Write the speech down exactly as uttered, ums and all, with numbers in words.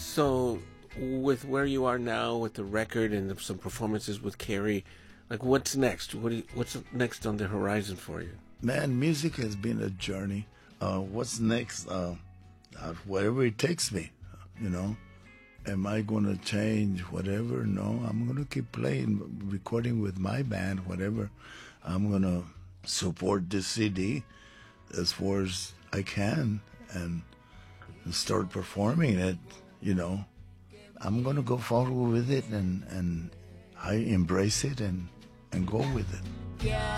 So, with where you are now, with the record and some performances with Carrie, like what's next? What do you, what's next on the horizon for you? Man, music has been a journey. Uh, what's next? Uh, uh, whatever it takes me, you know. Am I going to change whatever? No, I'm going to keep playing, recording with my band, whatever. I'm going to support this C D as far as I can and start performing it, you know. I'm going to go forward with it, and, and I embrace it and, and go with it.